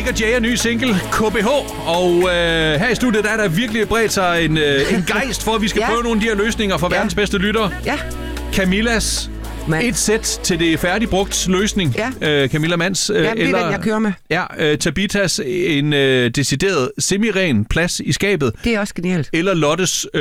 Nick og Jay er ny single, KBH, og her i studiet der er der virkelig bredt sig en gejst for, at vi skal prøve nogle af de her løsninger for verdens bedste lyttere. Ja. Camillas et sæt til det færdigbrugt løsning. Ja. Camilla Mands. Ja, det er den, jeg kører med. Ja, Tabitas en decideret semi-ren plads i skabet. Det er også genialt. Eller Lottes